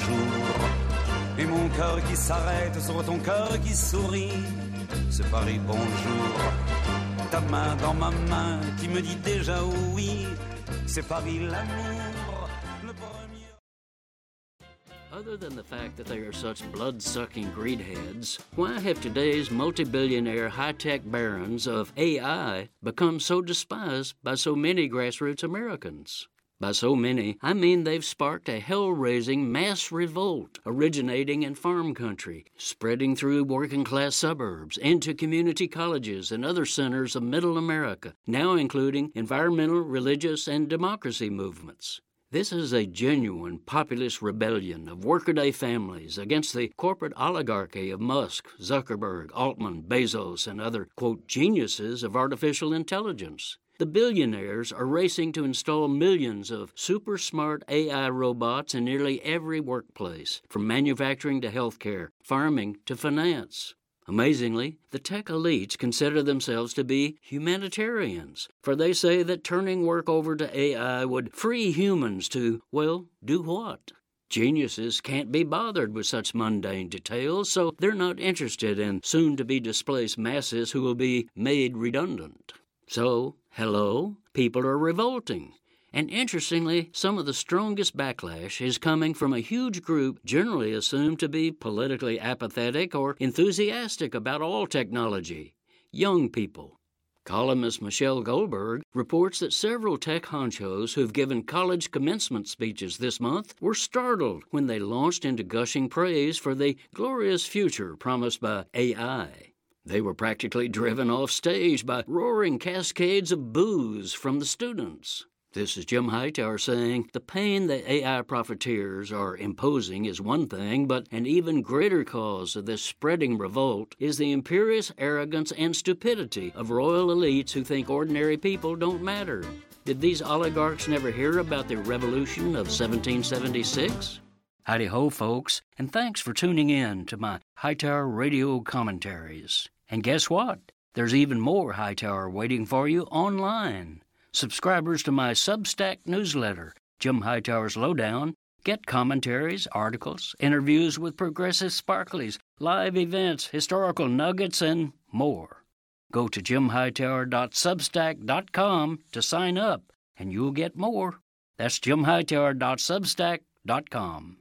bonjour. Et mon cœur qui s'arrête sur ton cœur qui sourit, c'est Paris, bonjour. Ta main dans ma main qui me dit déjà oui, c'est Paris l'amour, le premier. Other than the fact that they are such blood-sucking greedheads, why have today's multi-billionaire high-tech barons of AI become so despised by so many grassroots Americans? By so many, I mean they've sparked a hell-raising mass revolt originating in farm country, spreading through working-class suburbs, into community colleges and other centers of middle America, now including environmental, religious, and democracy movements. This is a genuine populist rebellion of workaday families against the corporate oligarchy of Musk, Zuckerberg, Altman, Bezos, and other, quote, geniuses of artificial intelligence. The billionaires are racing to install millions of super smart AI robots in nearly every workplace, from manufacturing to healthcare, farming to finance. Amazingly, the tech elites consider themselves to be humanitarians, for they say that turning work over to AI would free humans to, well, do what? Geniuses can't be bothered with such mundane details, so they're not interested in soon-to-be displaced masses who will be made redundant. So, hello, people are revolting. And interestingly, some of the strongest backlash is coming from a huge group generally assumed to be politically apathetic or enthusiastic about all technology: young people. Columnist Michelle Goldberg reports that several tech honchos who've given college commencement speeches this month were startled when they launched into gushing praise for the glorious future promised by AI. They were practically driven off stage by roaring cascades of boos from the students. This is Jim Hightower saying the pain the AI profiteers are imposing is one thing, but an even greater cause of this spreading revolt is the imperious arrogance and stupidity of royal elites who think ordinary people don't matter. Did these oligarchs never hear about the revolution of 1776? Howdy-ho, folks, and thanks for tuning in to my Hightower radio commentaries. And guess what? There's even more Hightower waiting for you online. Subscribers to my Substack newsletter, Jim Hightower's Lowdown, get commentaries, articles, interviews with progressive sparklies, live events, historical nuggets, and more. Go to jimhightower.substack.com to sign up, and you'll get more. That's jimhightower.substack.com.